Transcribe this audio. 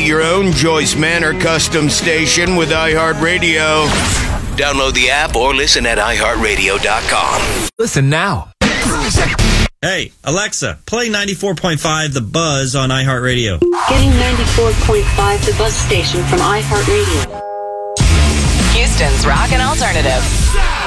your own Joyce Manor custom station with iHeartRadio. Download the app or listen at iHeartRadio.com. Listen now. Hey, Alexa, play 94.5 The Buzz on iHeartRadio. Getting 94.5 The Buzz station from iHeartRadio. Houston's Rock and Alternative.